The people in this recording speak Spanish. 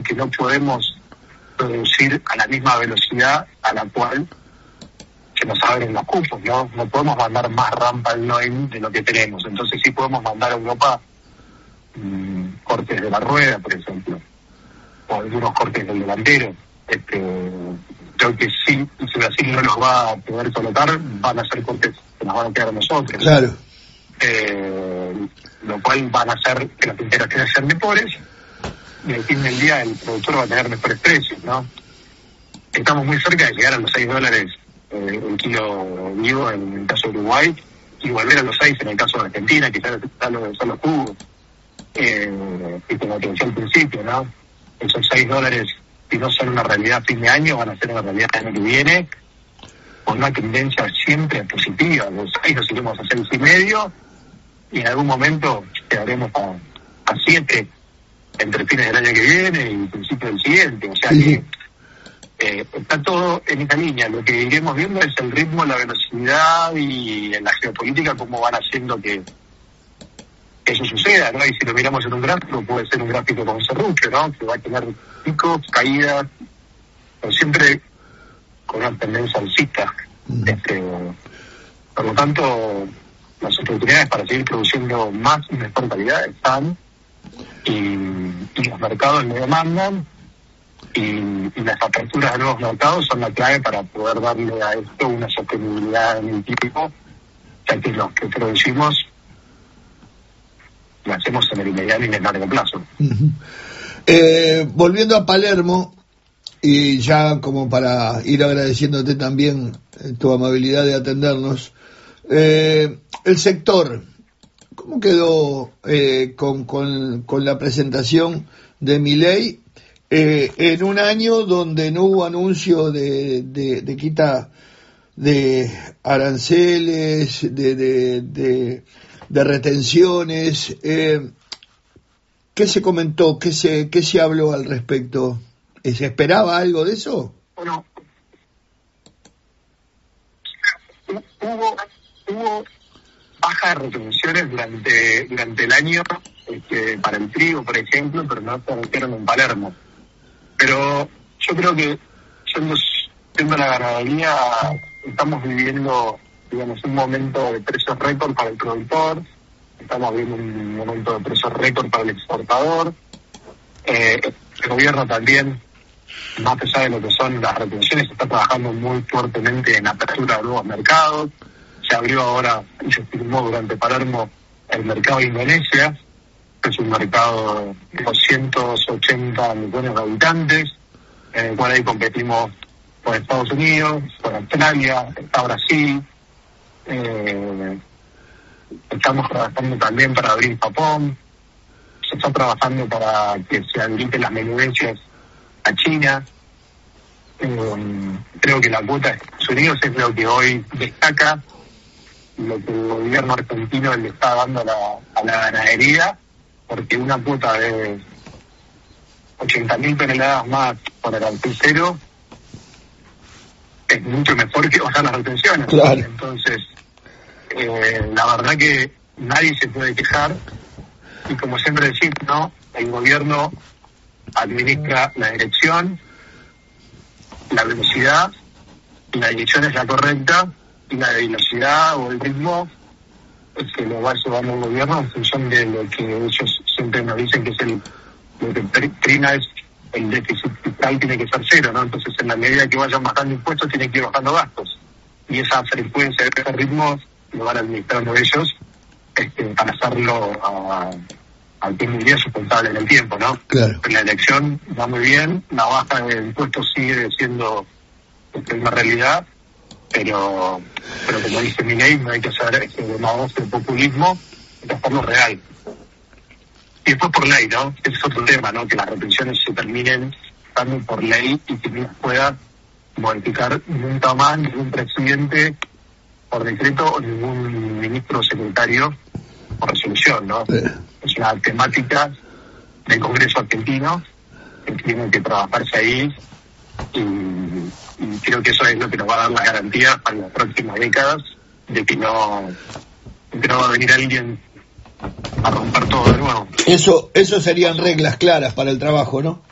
porque no podemos producir a la misma velocidad a la cual se nos abren los cupos, ¿no? No podemos mandar más rampa al Noem de lo que tenemos. Entonces sí podemos mandar a Europa cortes de la rueda, por ejemplo, o algunos cortes del delantero. Creo que sí, si Brasil no los va a poder colocar, van a ser cortes que nos van a quedar a nosotros. Claro. Lo cual van a hacer que las interacciones sean mejores, y al fin del día el productor va a tener mejores precios, ¿no? Estamos muy cerca de llegar a los $6 el kilo vivo en el caso de Uruguay, y volver a los 6 en el caso de Argentina, que ya son los jugos. Y como te decía al principio, ¿no? Esos $6, si no son una realidad a fin de año, van a ser una realidad el año que viene, con una tendencia siempre positiva. Los 6 los iremos a 6,5, y en algún momento llegaremos a 7 entre fines del año que viene y principios del siguiente. O sea que está todo en esta línea. Lo que iremos viendo es el ritmo, la velocidad y en la geopolítica cómo van haciendo que eso suceda, ¿no? Y si lo miramos en un gráfico, puede ser un gráfico con serrucho, ¿no? Que va a tener picos, caídas, pero siempre con una tendencia alcista. Por lo tanto, las oportunidades para seguir produciendo más y mejor calidad están, y los mercados le demandan, y las aperturas de nuevos mercados son la clave para poder darle a esto una sostenibilidad en el tiempo, ya que los que producimos lo hacemos en el mediano y en el largo plazo. Volviendo a Palermo, y ya como para ir agradeciéndote también tu amabilidad de atendernos, el sector, ¿cómo quedó con la presentación de Milei en un año donde no hubo anuncio de quita de aranceles, de retenciones? ¿Qué se comentó? ¿Qué se habló al respecto? ¿Se esperaba algo de eso? Bueno, hubo bajas retenciones durante el año para el trigo, por ejemplo, pero no se redujeron en Palermo. Pero yo creo que siendo la ganadería, estamos viviendo, digamos, un momento de precios récord para el productor, estamos viviendo un momento de precios récord para el exportador. El gobierno también, más allá de lo que son las retenciones, está trabajando muy fuertemente en apertura de nuevos mercados. Se abrió ahora y se firmó durante Palermo el mercado de Indonesia, que es un mercado de 280 millones de habitantes, en el cual ahí competimos con Estados Unidos, con Australia, está Brasil. Estamos trabajando también para abrir Japón. Se está trabajando para que se habiliten las menudencias a China. Creo que la cuota de Estados Unidos es lo que hoy destaca, lo que el gobierno argentino le está dando a la ganadería, porque una cuota de 80.000 toneladas más por el articero es mucho mejor que bajar las retenciones. Claro. Entonces, la verdad que nadie se puede quejar, y como siempre decimos, ¿no? El gobierno administra la dirección, la velocidad, y la dirección es la correcta, y la velocidad o el ritmo es que lo va llevando el gobierno en función de lo que ellos siempre nos dicen que es lo que prima es el déficit fiscal, tiene que ser 0, ¿no? Entonces, en la medida que vayan bajando impuestos, tienen que ir bajando gastos, y esa frecuencia de ese ritmo lo van administrando ellos para hacerlo al que es sustentable en el tiempo, ¿no? Claro. La elección va muy bien, la baja de impuestos sigue siendo una realidad, pero como dice Milei, no hay que hacer demagogia de populismo, hay que hacerlo real. Y después por ley, ¿no? Ese es otro tema, ¿no? Que las retenciones se terminen dando por ley, y que no pueda modificar nunca más ningún presidente por decreto o ningún ministro o secretario por resolución, ¿no? Es una temática del Congreso argentino que tiene que trabajarse ahí, y creo que eso es lo que nos va a dar la garantía para las próximas décadas de que no va a venir alguien a romper todo de nuevo. Eso serían reglas claras para el trabajo, ¿no?